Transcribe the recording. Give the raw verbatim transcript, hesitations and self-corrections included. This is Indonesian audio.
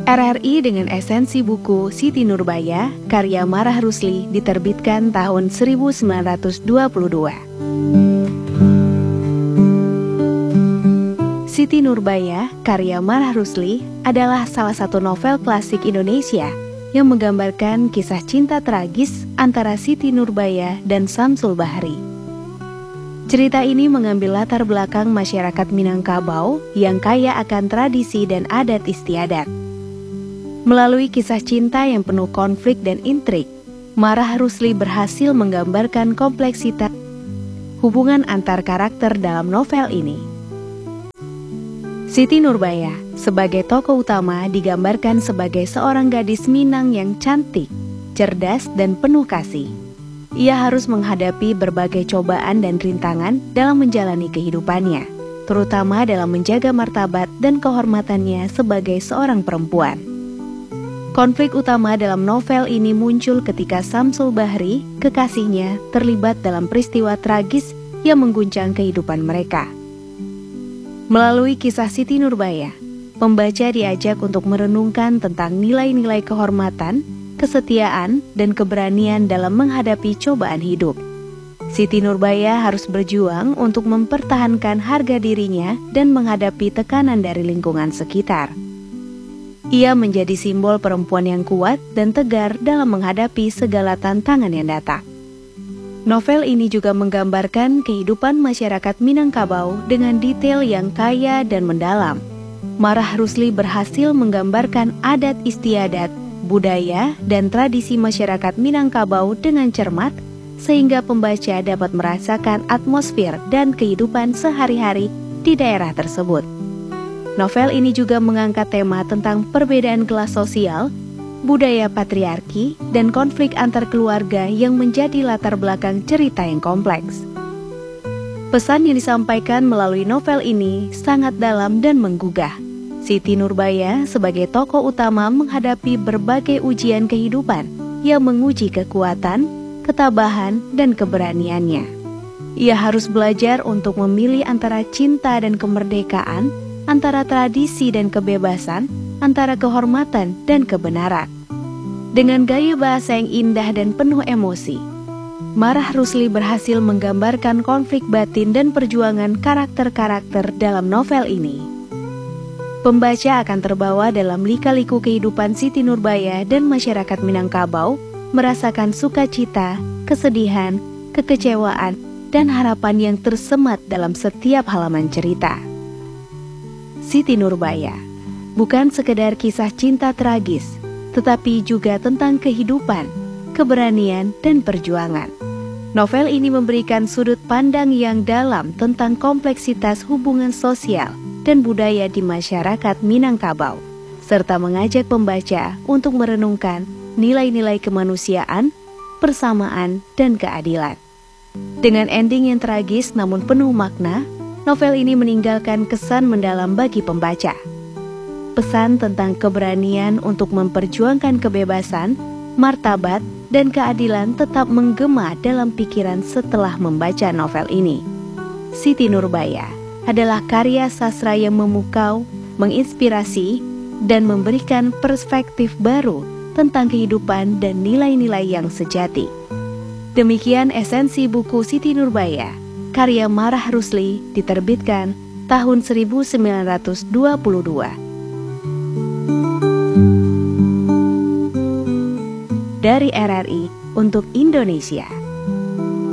R R I dengan esensi buku Siti Nurbaya, karya Marah Rusli, diterbitkan tahun seribu sembilan ratus dua puluh dua. Siti Nurbaya, karya Marah Rusli, adalah salah satu novel klasik Indonesia yang menggambarkan kisah cinta tragis antara Siti Nurbaya dan Samsul Bahri. Cerita ini mengambil latar belakang masyarakat Minangkabau yang kaya akan tradisi dan adat istiadat. Melalui kisah cinta yang penuh konflik dan intrik, Marah Rusli berhasil menggambarkan kompleksitas hubungan antar karakter dalam novel ini. Siti Nurbaya sebagai tokoh utama digambarkan sebagai seorang gadis Minang yang cantik, cerdas, dan penuh kasih. Ia harus menghadapi berbagai cobaan dan rintangan dalam menjalani kehidupannya, terutama dalam menjaga martabat dan kehormatannya sebagai seorang perempuan. Konflik utama dalam novel ini muncul ketika Samsul Bahri, kekasihnya, terlibat dalam peristiwa tragis yang mengguncang kehidupan mereka. Melalui kisah Siti Nurbaya, pembaca diajak untuk merenungkan tentang nilai-nilai kehormatan, kesetiaan, dan keberanian dalam menghadapi cobaan hidup. Siti Nurbaya harus berjuang untuk mempertahankan harga dirinya dan menghadapi tekanan dari lingkungan sekitar. Ia menjadi simbol perempuan yang kuat dan tegar dalam menghadapi segala tantangan yang datang. Novel ini juga menggambarkan kehidupan masyarakat Minangkabau dengan detail yang kaya dan mendalam. Marah Rusli berhasil menggambarkan adat istiadat, budaya, dan tradisi masyarakat Minangkabau dengan cermat, sehingga pembaca dapat merasakan atmosfer dan kehidupan sehari-hari di daerah tersebut. Novel ini juga mengangkat tema tentang perbedaan kelas sosial, budaya patriarki, dan konflik antar keluarga yang menjadi latar belakang cerita yang kompleks. Pesan yang disampaikan melalui novel ini sangat dalam dan menggugah. Siti Nurbaya sebagai tokoh utama menghadapi berbagai ujian kehidupan yang menguji kekuatan, ketabahan, dan keberaniannya. Ia harus belajar untuk memilih antara cinta dan kemerdekaan, antara tradisi dan kebebasan, antara kehormatan dan kebenaran. Dengan gaya bahasa yang indah dan penuh emosi, Marah Rusli berhasil menggambarkan konflik batin dan perjuangan karakter-karakter dalam novel ini. Pembaca akan terbawa dalam lika-liku kehidupan Siti Nurbaya dan masyarakat Minangkabau, merasakan sukacita, kesedihan, kekecewaan, dan harapan yang tersemat dalam setiap halaman cerita. Siti Nurbaya bukan sekedar kisah cinta tragis, tetapi juga tentang kehidupan, keberanian, dan perjuangan. Novel ini memberikan sudut pandang yang dalam tentang kompleksitas hubungan sosial dan budaya di masyarakat Minangkabau, serta mengajak pembaca untuk merenungkan nilai-nilai kemanusiaan, persamaan, dan keadilan. Dengan ending yang tragis namun penuh makna, novel ini meninggalkan kesan mendalam bagi pembaca. Pesan tentang keberanian untuk memperjuangkan kebebasan, martabat, dan keadilan tetap menggema dalam pikiran setelah membaca novel ini. Siti Nurbaya adalah karya sastra yang memukau, menginspirasi, dan memberikan perspektif baru tentang kehidupan dan nilai-nilai yang sejati. Demikian esensi buku Siti Nurbaya, karya Marah Rusli, diterbitkan tahun seribu sembilan ratus dua puluh dua. Dari R R I untuk Indonesia.